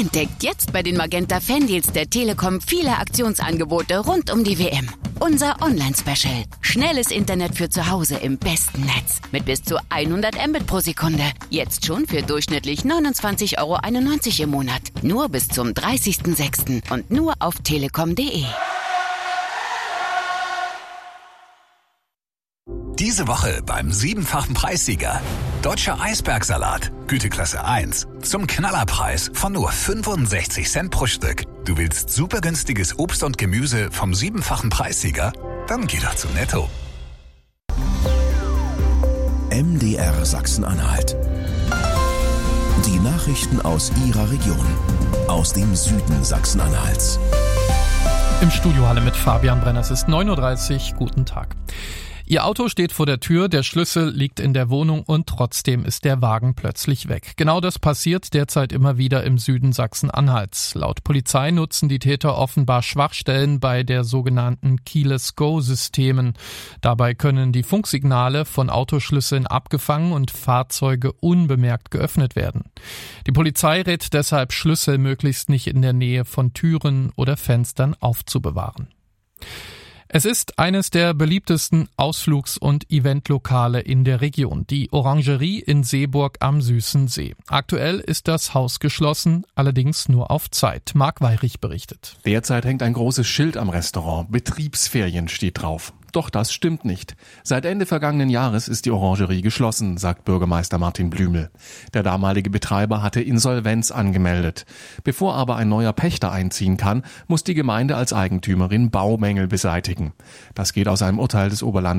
Entdeckt jetzt bei den Magenta Fandeals der Telekom viele Aktionsangebote rund um die WM. Unser Online-Special. Schnelles Internet für zu Hause im besten Netz. Mit bis zu 100 Mbit pro Sekunde. Jetzt schon für durchschnittlich 29,91 € im Monat. Nur bis zum 30.06. und nur auf telekom.de. Diese Woche beim 7-fachen Preissieger. Deutscher Eisbergsalat, Güteklasse 1. Zum Knallerpreis von nur 65 Cent pro Stück. Du willst super günstiges Obst und Gemüse vom 7-fachen Preissieger? Dann geh doch zu Netto. MDR Sachsen-Anhalt. Die Nachrichten aus Ihrer Region. Aus dem Süden Sachsen-Anhalts. Im Studio Halle mit Fabian Brenner. Es ist 9.30 Uhr. Guten Tag. Ihr Auto steht vor der Tür, der Schlüssel liegt in der Wohnung und trotzdem ist der Wagen plötzlich weg. Genau das passiert derzeit immer wieder im Süden Sachsen-Anhalts. Laut Polizei nutzen die Täter offenbar Schwachstellen bei der sogenannten Keyless-Go-Systemen. Dabei können die Funksignale von Autoschlüsseln abgefangen und Fahrzeuge unbemerkt geöffnet werden. Die Polizei rät deshalb, Schlüssel möglichst nicht in der Nähe von Türen oder Fenstern aufzubewahren. Es ist eines der beliebtesten Ausflugs- und Eventlokale in der Region, die Orangerie in Seeburg am Süßen See. Aktuell ist das Haus geschlossen, allerdings nur auf Zeit. Marc Weirich berichtet. Derzeit hängt ein großes Schild am Restaurant. Betriebsferien steht drauf. Doch das stimmt nicht. Seit Ende vergangenen Jahres ist die Orangerie geschlossen, sagt Bürgermeister Martin Blümel. Der damalige Betreiber hatte Insolvenz angemeldet. Bevor aber ein neuer Pächter einziehen kann, muss die Gemeinde als Eigentümerin Baumängel beseitigen. Das geht aus einem Urteil des Oberlandesgerichts